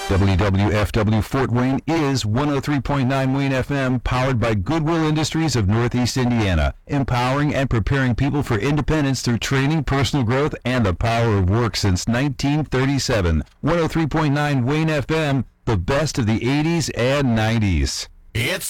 WWFW Fort Wayne is 103.9 Wayne FM, powered by Goodwill Industries of Northeast Indiana, empowering and preparing people for independence through training, personal growth, and the power of work since 1937. 103.9 Wayne FM, the best of the 80s and 90s. It's